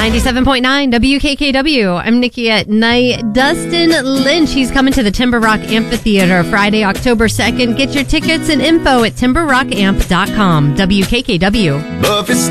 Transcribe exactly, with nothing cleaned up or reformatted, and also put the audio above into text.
ninety-seven point nine W K K W. I'm Nikki at Night. Dustin Lynch, he's coming to the Timber Rock Amphitheater Friday, October second. Get your tickets and info at timber rock amp dot com. W K K W. Love is